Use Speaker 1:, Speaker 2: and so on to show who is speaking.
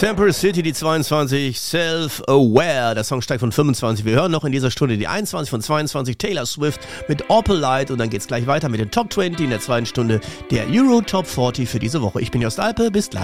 Speaker 1: Temporary City, die 22, Self-Aware. Der Song steigt von 25. Wir hören noch in dieser Stunde die 21 von 22, Taylor Swift mit Opal Light. Und dann geht's gleich weiter mit den Top 20 in der zweiten Stunde der Euro Top 40 für diese Woche. Ich bin Jost Alpe, bis gleich.